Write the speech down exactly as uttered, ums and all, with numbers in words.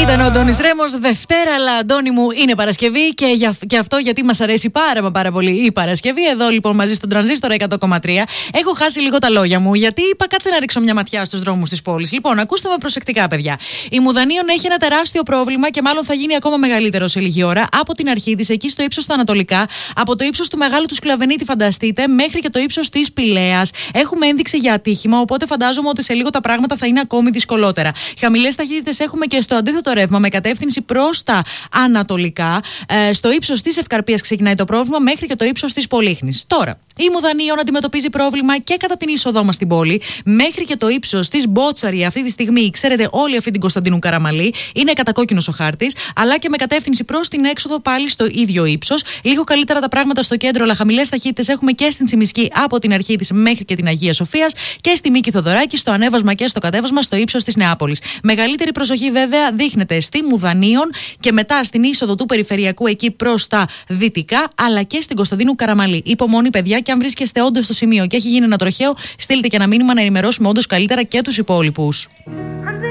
Ήταν ο Αντώνης Ρέμος, Δευτέρα, αλλά Αντώνη μου είναι Παρασκευή και, για, και αυτό γιατί μας αρέσει πάρα μα πάρα πολύ η Παρασκευή. Εδώ λοιπόν μαζί στον Τρανζίστορα εκατό κόμμα τρία. Έχω χάσει λίγο τα λόγια μου γιατί είπα κάτσε να ρίξω μια ματιά στους δρόμους της πόλης. Λοιπόν, ακούστε με προσεκτικά, παιδιά. Η Μουδανίων έχει ένα τεράστιο πρόβλημα και μάλλον θα γίνει ακόμα μεγαλύτερο σε λίγη ώρα. Από την αρχή της, εκεί στο ύψος στα Ανατολικά, από το ύψος του Μεγάλου του Σκλαβενίτη, φανταστείτε, μέχρι και το ύψος της Πηλαίας. Έχουμε ένδειξη για ατύχημα, οπότε φαντάζομαι ότι σε λίγο τα πράγματα θα είναι ακόμη δυσκολότερα. Χαμηλές ταχύτητες έχουμε και στο αντίθετο ρεύμα με κατεύθυνση προς τα ανατολικά. Ε, στο ύψος της Ευκαρπίας ξεκινάει το πρόβλημα μέχρι και το ύψος της Πολύχνης. Τώρα, η Μουδανίων αντιμετωπίζει πρόβλημα και κατά την είσοδό μας στην πόλη, μέχρι και το ύψος της Μπότσαρη. Αυτή τη στιγμή, ξέρετε, όλη αυτή την Κωνσταντίνου Καραμαλή είναι κατακόκκινος ο χάρτης, αλλά και με κατεύθυνση προς την έξοδο πάλι στο ίδιο ύψος. Λίγο καλύτερα τα πράγματα στο κέντρο, αλλά χαμηλές ταχύτητες έχουμε και στην Τσιμισκή από την αρχή της μέχρι και την Αγία Σοφίας και στη Μίκη Θοδωράκη, στο ανέβασμα και στο κατέβασμα στο ύψος της Νεάπολης. Μεγαλύτερη προσοχή βέβαια δείχνεται στη Μουδανίων και μετά στην είσοδο του Περιφερειακού εκεί προς τα δυτικά, αλλά και στην Κωνσταντίνου Καραμαλή. Υπομονή, παιδιά, και αν βρίσκεστε όντως στο σημείο και έχει γίνει ένα τροχαίο, στείλτε και ένα μήνυμα να ενημερώσουμε όντως καλύτερα και τους υπόλοιπους.